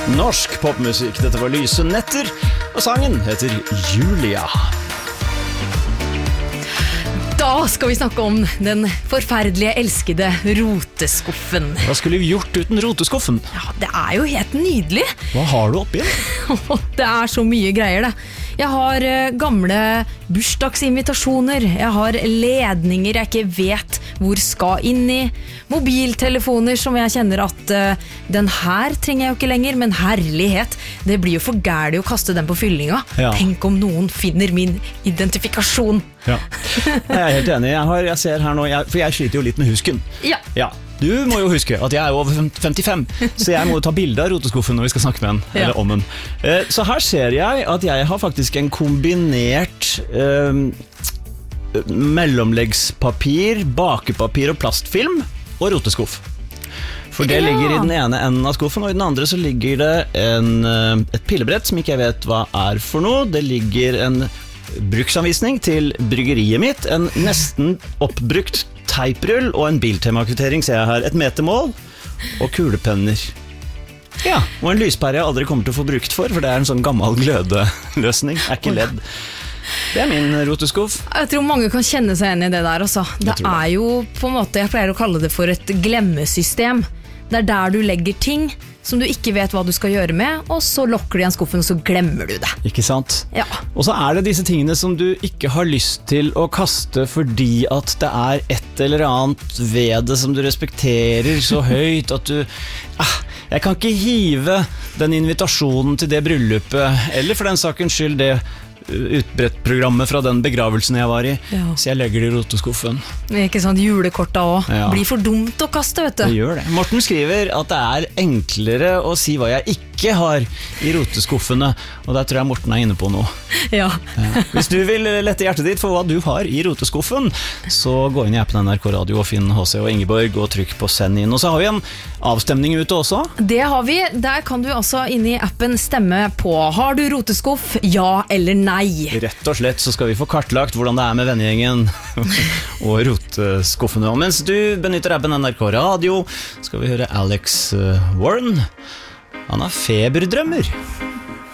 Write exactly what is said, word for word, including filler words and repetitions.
Norsk popmusikk, dette var Lyse Netter, og sangen heter Julia. Da skal vi snakke om den forferdelige, elskede roteskuffen. Hva skulle vi gjort uten roteskuffen? Ja, det er jo helt nydelig. Hva har du oppi den? Det er så mye greier det. Jeg har uh, gamle bursdagsinvitasjoner, jeg har ledninger jeg ikke vet hvor skal inn i, mobiltelefoner som jeg kjenner at uh, den her trenger jeg jo ikke lenger, men herlighet, det blir jo for gærlig å kaste den på fyllinga. Ja. Tenk om noen finner min identifikasjon. Ja. Jeg er helt enig, jeg, har, jeg ser her nå, jeg, for jeg sliter jo litt med husken. Ja. Ja. Du må jo huske at jeg er over femtifem, så jeg må jo ta bilde av roteskuffen når vi skal snakke med den, ja. eller om den. Så her ser jeg at jeg har faktisk en kombinert eh, mellomleggspapir, bakepapir og plastfilm og roteskuff. For det ja. ligger i den ene enden av skuffen, og i den andre så ligger det en, et pillebrett som ikke jeg vet hva er for noe. Det ligger en bruksanvisning til bryggeriet mitt, en nesten oppbrukt teiprull og en biltemakvittering ser jeg her, et metermål og kulepenner. Ja, og en lyspære jeg aldri kommer til å få brukt for, for det er en sånn gammel glødeløsning, er ikke ledd. Det er min roteskuff. Jeg tror mange kan kjenne seg igjen i det der også. Det er jo på en måte, jeg pleier å kalle det for et glemmesystem. Det er der du legger ting som du ikke vet hva du skal gjøre med, og så lokker du igjen skuffen, og så glemmer du det. Ikke sant? Ja. Og så er det disse tingene som du ikke har lyst til å kaste fordi at det er et eller annet ved det som du respekterer så høyt at du... Ah, jeg kan ikke hive den invitasjonen til det bryllupet, eller for den sakens skyld det utbrettprogrammet fra den begravelsen jeg var i, ja. Så jeg legger det i roteskuffen. Ikke sant, julekorta også. Ja. Blir for dumt å kaste, vet du. Det gjør det. Morten skriver at det er enklere å si hva jeg ikke har i roteskuffene, og der tror jeg Morten er inne på noe. Ja. Ja. Hvis du vil lette hjertet ditt for hva du har i roteskuffen, så gå inn i appen N R K Radio og finn H C og Ingeborg og trykk på send inn. Og så har vi en avstemning ute også. Det har vi. Der kan du altså inne i appen stemme på har du roteskuff, ja eller nei. Rett og slett så skal vi få kartlagt hvordan det er med vennegjengen og roteskuffene. Og mens du benytter appen N R K Radio, skal vi høre Alex Warren. Han har feberdrømmer.